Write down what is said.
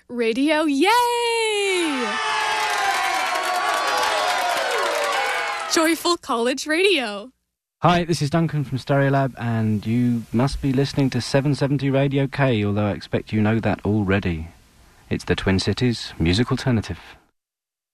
Radio, yay! Joyful College Radio. Hi, this is Duncan from Stereolab, and you must be listening to 770 Radio K, although I expect you know that already. It's the Twin Cities Music Alternative.